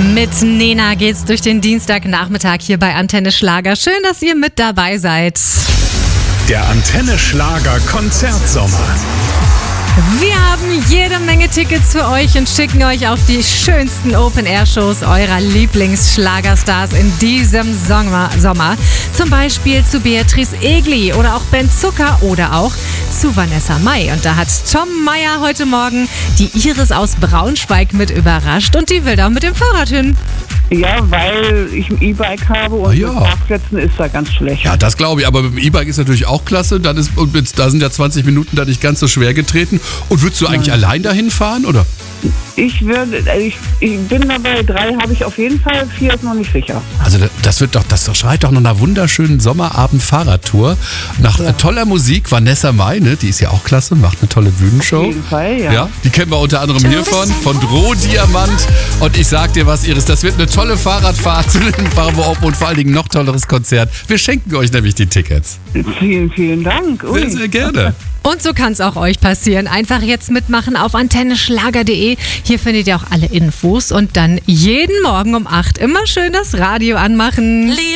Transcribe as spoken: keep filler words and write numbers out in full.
Mit Nena geht's durch den Dienstagnachmittag hier bei Antenne Schlager. Schön, dass ihr mit dabei seid. Der Antenne Schlager Konzertsommer. Wir haben jede Menge Tickets für euch und schicken euch auf die schönsten Open-Air-Shows eurer Lieblingsschlagerstars in diesem Sommer. Sommer. Zum Beispiel zu Beatrice Egli oder auch Ben Zucker oder auch zu Vanessa Mai. Und da hat Tom Meyer heute Morgen die Iris aus Braunschweig mit überrascht und die will da mit dem Fahrrad hin. Ja, weil ich ein E-Bike habe und Ah, ja. mit Parkplätzen ist da ganz schlecht. Ja, das glaube ich. Aber mit dem E-Bike ist natürlich auch klasse. Dann ist, und jetzt, da sind ja zwanzig Minuten da nicht ganz so schwer getreten. Und würdest du eigentlich Nein. allein dahin fahren, oder? Ich würde, ich, ich bin dabei, drei habe ich auf jeden Fall, vier ist noch nicht sicher. Also das wird doch, das schreit doch nach einer wunderschönen Sommerabend-Fahrradtour. Nach Ja. toller Musik. Vanessa Mai, ne, die ist ja auch klasse, macht eine tolle Bühnenshow. Auf jeden Fall, ja. Ja, die kennen wir unter anderem hiervon, von Drohdiamant. Und ich sag dir was, Iris, das wird eine tolle Fahrradfahrt zu den Bravo Open und vor allen Dingen noch tolleres Konzert. Wir schenken euch nämlich die Tickets. Vielen, vielen Dank. Ui. Sehr, sehr gerne. Und so kann es auch euch passieren. Einfach jetzt mitmachen auf antenne schlager punkt de. Hier findet ihr auch alle Infos und dann jeden Morgen um acht immer schön das Radio anmachen.